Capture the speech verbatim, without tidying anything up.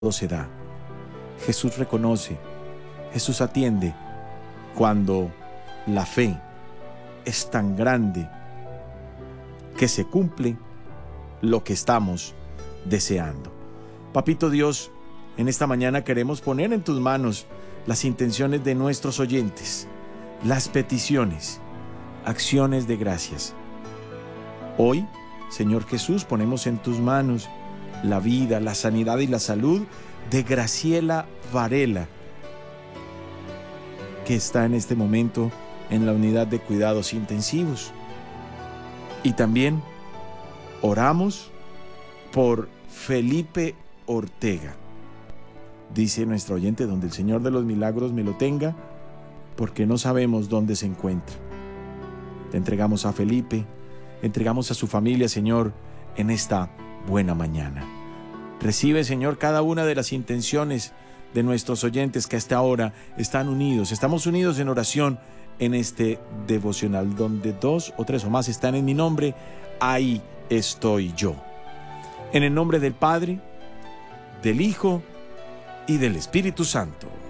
todo se da. Jesús reconoce, Jesús atiende cuando la fe es tan grande que se cumple lo que estamos deseando. Papito Dios, en esta mañana queremos poner en tus manos las intenciones de nuestros oyentes, las peticiones, acciones de gracias. Hoy, Señor Jesús, ponemos en tus manos la vida, la sanidad y la salud de Graciela Varela, que está en este momento en la unidad de cuidados intensivos. Y también oramos por Felipe Ortega. Dice nuestra oyente, donde el Señor de los Milagros me lo tenga, porque no sabemos dónde se encuentra. Te entregamos a Felipe, entregamos a su familia, Señor, en esta buena mañana. Recibe, Señor, cada una de las intenciones de nuestros oyentes que hasta ahora están unidos. Estamos unidos en oración en este devocional, donde dos o tres o más están en mi nombre, ahí estoy yo. En el nombre del Padre, del Hijo y del Espíritu Santo.